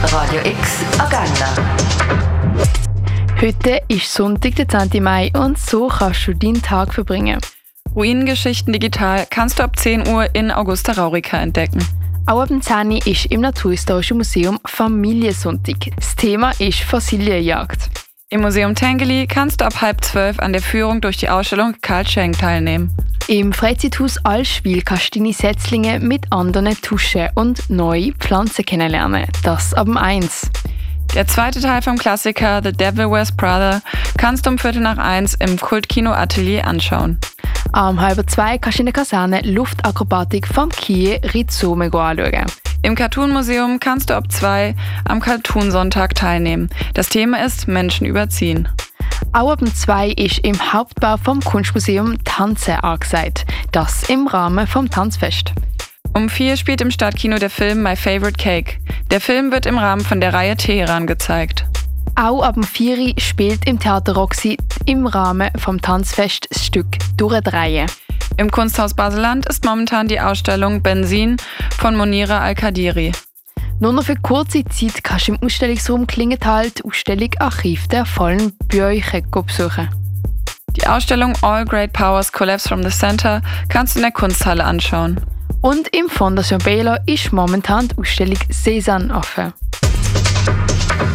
Radio X Agenda. Heute ist Sonntag, der 10. Mai und so kannst du deinen Tag verbringen. Ruinengeschichten digital kannst du ab 10 Uhr in Augusta Raurica entdecken. Auch ab 10 Uhr ist im Naturhistorischen Museum Familiensonntag. Das Thema ist Fossilienjagd. Im Museum Tengeli kannst du ab 11:30 an der Führung durch die Ausstellung Carl Schenk teilnehmen. Im Freizeithaus Allschwil kannst du deine Setzlinge mit anderen tuschen und neue Pflanzen kennenlernen. Das ab 1. Der zweite Teil vom Klassiker The Devil Wears Prada kannst du um 1:15 im Kultkino Atelier anschauen. Um 1:30 kannst du in der Kaserne Luftakrobatik vom Kie Rhizome anschauen. Im Cartoon-Museum kannst du ab 2 am Cartoon-Sonntag teilnehmen. Das Thema ist Menschen überziehen. Auch ab 2 ist im Hauptbau vom Kunstmuseum Tanzen angesagt. Das im Rahmen vom Tanzfest. Um 4 spielt im Stadtkino der Film My Favorite Cake. Der Film wird im Rahmen von der Reihe Teheran gezeigt. Auch ab 4 spielt im Theater Roxy im Rahmen vom Tanzfest das Stück Durchdrehen. Im Kunsthaus Baseland ist momentan die Ausstellung Benzin von Monira Al-Kadiri. Nur noch für kurze Zeit kannst du im Ausstellungsraum Klingenthal die Ausstellung Archiv der vollen Bücher besuchen. Die Ausstellung All Great Powers Collapse from the Center kannst du in der Kunsthalle anschauen. Und im Fondation Bela ist momentan die Ausstellung Cézanne offen.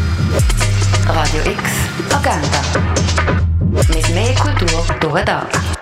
Radio X Agenda. Mit mehr Kultur durch den Tag.